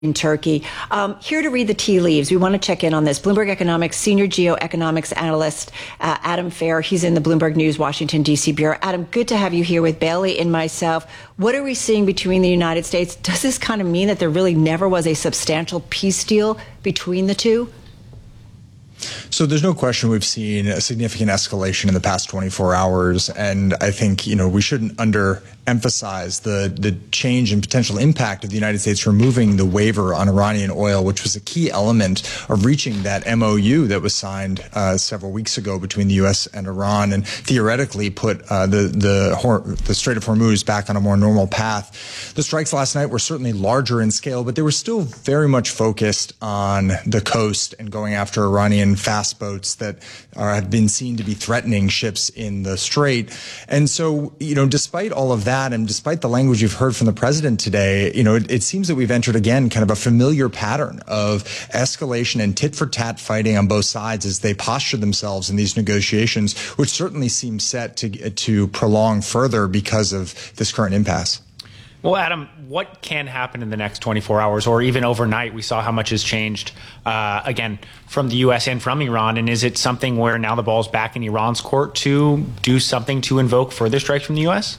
in Turkey. Here to read the tea leaves. We want to check in on this. Bloomberg Economics senior geoeconomics analyst Adam Fair. He's in the Bloomberg News Washington, D.C. bureau. Adam, good to have you here with Bailey and myself. What are we seeing between the United States? Does this kind of mean that there really never was a substantial peace deal between the two? So there's no question we've seen a significant escalation in the past 24 hours. And I think, we shouldn't underemphasize the change and potential impact of the United States removing the waiver on Iranian oil, which was a key element of reaching that MOU that was signed several weeks ago between the U.S. and Iran, and theoretically put the Strait of Hormuz back on a more normal path. The strikes last night were certainly larger in scale, but they were still very much focused on the coast and going after Iranian fast boats that have been seen to be threatening ships in the strait. And so, despite all of that, and despite the language you've heard from the president today, it seems that we've entered again kind of a familiar pattern of escalation and tit-for-tat fighting on both sides as they posture themselves in these negotiations, which certainly seems set to prolong further because of this current impasse. Well, Adam, what can happen in the next 24 hours or even overnight? We saw how much has changed, again, from the U.S. and from Iran. And is it something where now the ball's back in Iran's court to do something to invoke further strikes from the U.S.?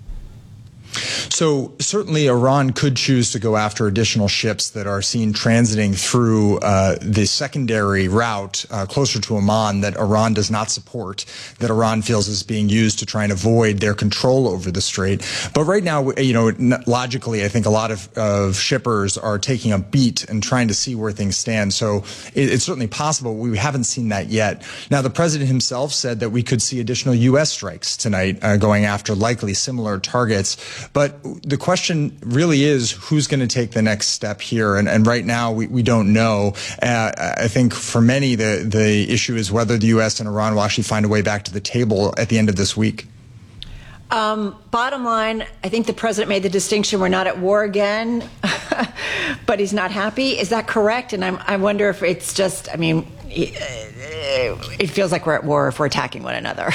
So certainly Iran could choose to go after additional ships that are seen transiting through the secondary route closer to Oman that Iran does not support, that Iran feels is being used to try and avoid their control over the strait. But right now, logically, I think a lot of shippers are taking a beat and trying to see where things stand. So it's certainly possible. We haven't seen that yet. Now, the president himself said that we could see additional U.S. strikes tonight going after likely similar targets. But the question really is who's going to take the next step here. And right now, we don't know. I think for many, the issue is whether the U.S. and Iran will actually find a way back to the table at the end of this week. Bottom line, I think the president made the distinction we're not at war again, but he's not happy. Is that correct? And I wonder if it's just, it feels like we're at war if we're attacking one another.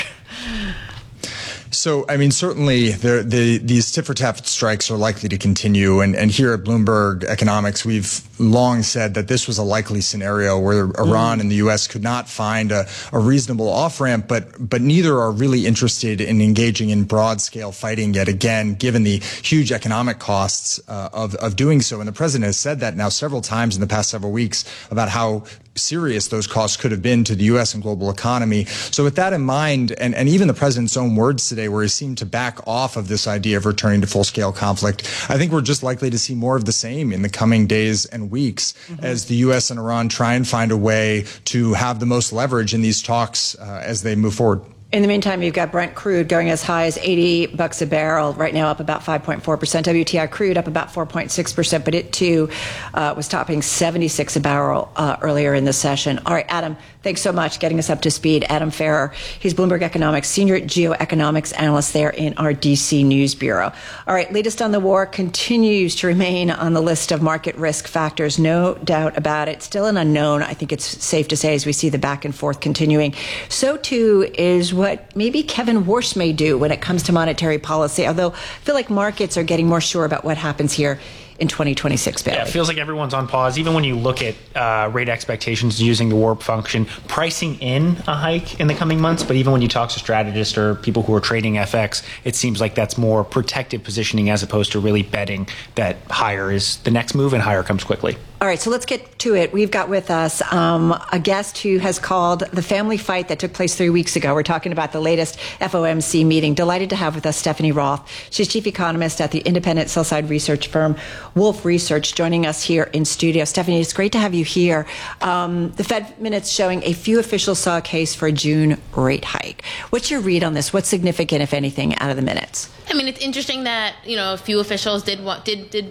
So, certainly these tit-for-tat strikes are likely to continue. And here at Bloomberg Economics, we've long said that this was a likely scenario where Iran and the U.S. could not find a reasonable off-ramp, but neither are really interested in engaging in broad-scale fighting yet again, given the huge economic costs of doing so. And the president has said that now several times in the past several weeks about how serious those costs could have been to the U.S. and global economy. So with that in mind, and even the president's own words today, where he seemed to back off of this idea of returning to full-scale conflict, I think we're just likely to see more of the same in the coming days and weeks as the U.S. and Iran try and find a way to have the most leverage in these talks as they move forward. In the meantime, you've got Brent crude going as high as $80 a barrel, right now up about 5.4%. WTI crude up about 4.6%, but it too was topping 76 a barrel earlier in the session. All right, Adam, thanks so much getting us up to speed. Adam Farrer, he's Bloomberg Economics senior geoeconomics analyst there in our DC News Bureau. All right, latest on the war continues to remain on the list of market risk factors, no doubt about it. Still an unknown, I think it's safe to say, as we see the back and forth continuing. So too is what maybe Kevin Warsh may do when it comes to monetary policy, although I feel like markets are getting more sure about what happens here in 2026, Bailey. Yeah, it feels like everyone's on pause. Even when you look at rate expectations using the warp function, pricing in a hike in the coming months, but even when you talk to strategists or people who are trading FX, it seems like that's more protective positioning as opposed to really betting that higher is the next move and higher comes quickly. All right, so let's get to it. We've got with us a guest who has called the family fight that took place 3 weeks ago. We're talking about the latest FOMC meeting. Delighted to have with us Stephanie Roth. She's chief economist at the independent sell-side research firm Wolfe Research, joining us here in studio. Stephanie, it's great to have you here. The Fed minutes showing a few officials saw a case for a June rate hike. What's your read on this? What's significant, if anything, out of the minutes? It's interesting that, a few officials did want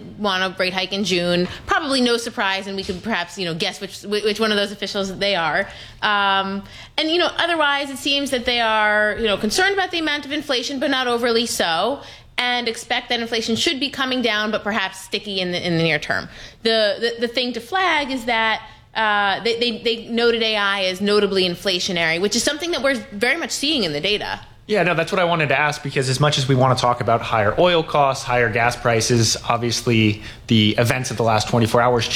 a rate hike in June. Probably no surprise, and we could perhaps, guess which one of those officials they are. Otherwise, it seems that they are, concerned about the amount of inflation, but not overly so, and expect that inflation should be coming down, but perhaps sticky in the near term. The thing to flag is that they noted AI as notably inflationary, which is something that we're very much seeing in the data. Yeah, no, that's what I wanted to ask, because as much as we want to talk about higher oil costs, higher gas prices, obviously the events of the last 24 hours